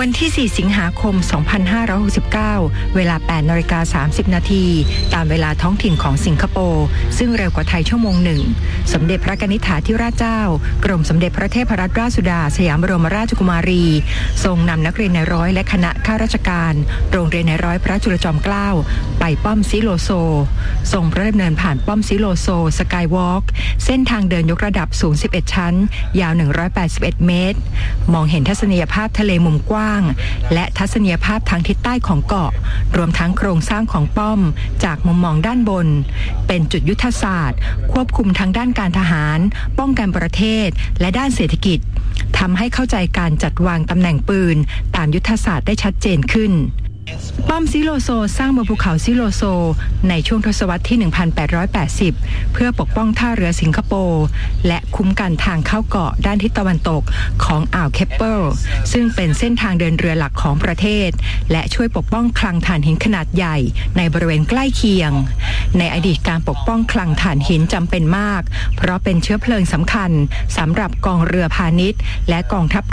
วันที่ 4 สิงหาคม 2569 เวลา 8:30 น.ตามเวลาท้องถิ่นของสิงคโปร์ซึ่งเร็วกว่าไทยชั่วโมงหนึ่งสมเด็จพระกนิษฐาธิราชเจ้ากรมสมเด็จพระเทพรัตนราชสุดาสยามบรมราชกุมารีทรงนำนักเรียนนายร้อยและคณะข้าราชการโรงเรียนนายร้อยพระจุลจอมเกล้าไปป้อมซิโลโซทรงพระดำเนินผ่านป้อมซิโลโซสกายวอล์กเส้นทางเดินยกระดับสูง 11 ชั้นยาว 181 เมตรมองเห็นทัศนียภาพทะเลมุมกว้างและทัศนียภาพทางทิศใต้ของเกาะรวมทั้งโครงสร้างของป้อมจากมุมมองด้านบนเป็นจุดยุทธศาสตร์ควบคุมทั้งด้านการทหารป้องกันประเทศและด้านเศรษฐกิจทำให้เข้าใจการจัดวางตำแหน่งปืนตามยุทธศาสตร์ได้ชัดเจนขึ้นป้อมซิโลโซสร้างบนภูเขาซิโลโซในช่วงทศวรรษที่ 1880 เพื่อปกป้องท่าเรือสิงคโปร์และคุ้มกันทางเข้าเกาะด้านทิศตะวันตกของอ่าวเคปเปิลซึ่งเป็นเส้นทางเดินเรือหลักของประเทศและช่วยปกป้องคลังถ่านหินขนาดใหญ่ในบริเวณใกล้เคียงในอดีตการปกป้องคลังถ่านหินจำเป็นมากเพราะเป็นเชื้อเพลิงสำคัญสำหรับกองเรือพาณิชย์และกองทัพ